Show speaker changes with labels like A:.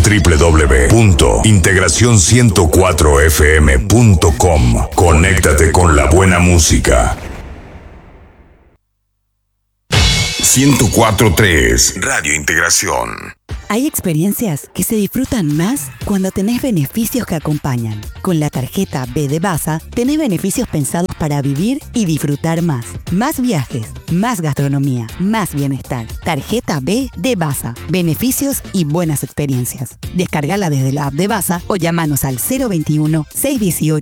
A: www.integracion104fm.com. Conéctate con la buena música. 104.3 Radio Integración.
B: Hay experiencias que se disfrutan más cuando tenés beneficios que acompañan. Con la tarjeta B de Baza, tenés beneficios pensados para vivir y disfrutar más. Más viajes, más gastronomía, más bienestar. Tarjeta B de Baza. Beneficios y buenas experiencias. Descargala desde la app de Baza o llamanos al 021-618